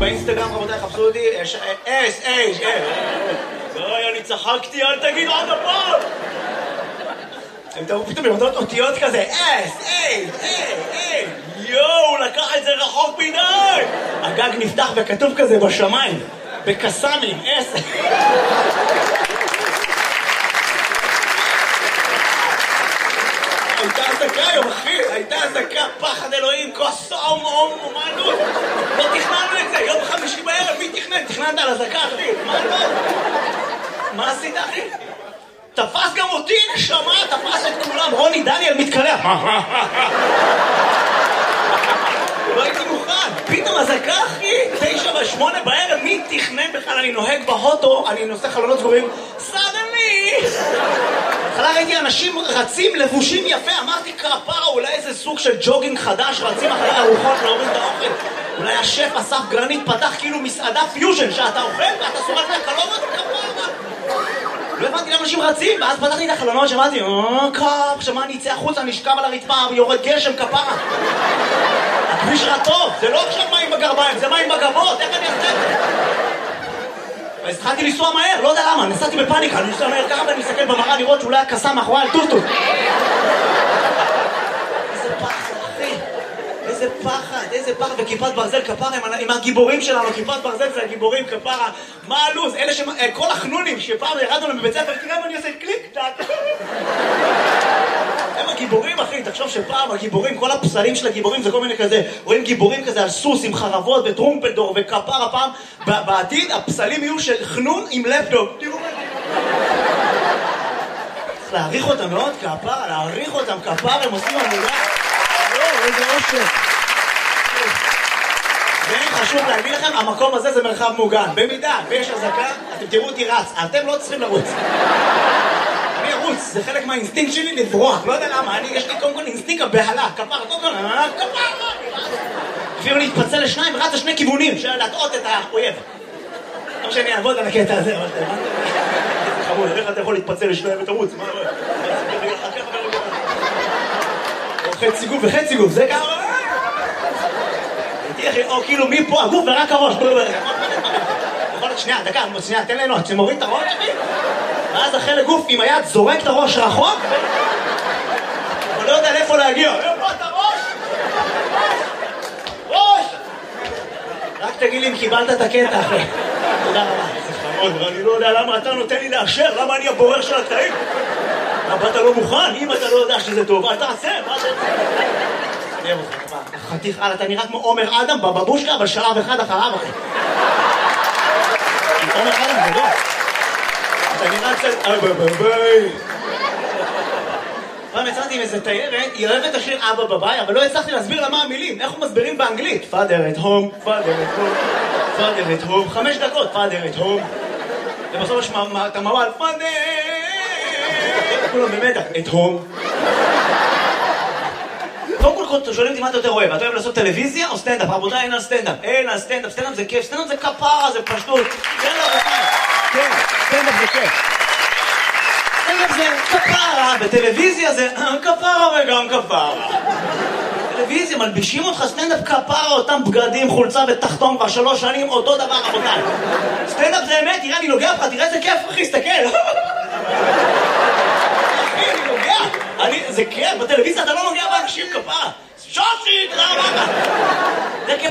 באינסטגרם, רבותיי, חפשו אותי, אוי, אני צחקתי, אל תגיד עוד הפעם! הם תראו פתאום יורדות אותיות כזה, יואו, הוא לקח את זה רחוק מדי! הגג נפתח וכתוב כזה בשמיים, בקסאמים, הייתה עסקה היום, אחי, הייתה עסקה, פחד אלוהים, כוס אומנות. לא תכננו את זה, יום חמישי בערב, מי תכנן? תכננת על עסקה, אחי, מה עשית, אחי? תפס גם אותי, נשמה, תפס את כולם, רוני דניאל מתקלח. לא הייתי מוכן, פתאום עסקה, אחי, 9:08 בערב, מי תכנן בכלל? אני נוהג בהוטו, אני נושא חלונות סגורים, suddenly! בהתחלה ראיתי אנשים רצים לבושים יפה, אמרתי כפרה, אולי איזה סוג של ג'וגינג חדש, רצים אחרי ארוחות להוריד את האוכל. אולי השף אסף גרנית פתח כאילו מסעדה פיוז'ן, שאתה אוכל ואתה סורק מהקלומות וכפרה. לא הבנתי למה אנשים רצים, ואז פתחתי את החלונות, שמעתי, שמה אני אצא החוצה, אני אשכב על הרצפה, יורד גשם כפרה. הכביש רע טוב, זה לא עכשיו מים בגרביים, זה מים בגבות, איך אני אעשה את זה? אז התחלתי לנסוע מהר, לא יודע למה, נסעתי בפאניקה, אני נוסע מהר ככה ואני מסתכל במראה לראות שאולי הקסם מאחורי על טוטוט. איזה פחד, אחי, איזה פחד, וכיפת ברזל כפרה עם הגיבורים שלנו, כיפת ברזל זה הגיבורים כפרה, מה הלו"ז? אלה כל החנונים שפעם ירדנו להם בבית ספר, תראה מה אני עושה קליק, הם הגיבורים, אחי, תחשוב שפעם הגיבורים, כל הפסלים של הגיבורים זה כל מיני כזה, רואים גיבורים כזה על סוס עם חרבות וטרומפלדור וכפרה פעם, בעתיד הפסלים יהיו של חנון עם לפטופ, תראו מה זה. צריך להעריך אותם מאוד כפרה, להעריך אותם כפרה, הם עושים עבודה. איזה אושר. חשוב להגיד לכם, המקום הזה זה מרחב מוגן. במידה ויש הזקה, אתם תראו אותי רץ, אתם לא צריכים לרוץ. אני ארוץ, זה חלק מהאינסטינקט שלי לברוח, לא יודע למה, יש לי קודם כל אינסטינקט הבהלה, כפרה, אפילו להתפצל לשניים, רץ לשני כיוונים, של להטעות את האויב. לא שאני אעבוד על הקטע הזה, אבל זה חמוד, איך אתה יכול להתפצל לשניים ותרוץ? חצי גוף וחצי גוף, זה כמה... או כאילו מפה הגוף ורק הראש. יכול להיות שנייה, דקה, שנייה, תן ליהנות, שמוריד את הראש שלי ואז החלק גוף עם היד זורק את הראש רחוק אבל לא יודע לאיפה להגיע. איפה את הראש? ראש! רק תגיד לי אם קיבלת את הקטע אחרי. תודה רבה. זה חמוד, אני לא יודע למה אתה נותן לי לאשר, למה אני הבורר של הקטעים? למה אתה לא מוכן? אם אתה לא יודע שזה טוב, אל תעשה, מה אתה רוצה? אני אוהב אותך, חתיך, אתה נראה כמו עומר אדם בבבושקה, אבל שלב אחד אחריו, אחי. עומר אדם זה לא. אתה נראה קצת... ביי. פעם יצאתי עם איזה תיירת, היא אוהבת את השיר אבא בביי, אבל לא הצלחתי להסביר לה מה המילים, איך הוא מסבירים באנגלית. Father at home, Father at home, Father at home, 5 דקות, Father at home. ובסוף יש את המוואל, Father! כולם במתח, at home. קודם כל שואלים אותי מה אתה יותר אוהב, אתה אוהב לעשות טלוויזיה או סטנדאפ? רבותיי, אין על סטנדאפ, סטנדאפ זה כיף, סטנדאפ זה כפרה, זה פשטות, כן רבותיי, כן, סטנדאפ זה כיף. סטנדאפ זה כפרה, בטלוויזיה זה כפרה וגם כפרה. טלוויזיה, מלבישים אותך סטנדאפ כפרה, אותם בגדים, חולצה ותחתון כבר 3 שנים, אותו דבר רבותיי. סטנדאפ זה אמת, תראה אני נוגע לך, תראה איזה כיף אחי, סתכל. זה כיף, בטלוויזיה אתה לא נוגע באנשים כפרה. שושי, תראה מה. זה כיף.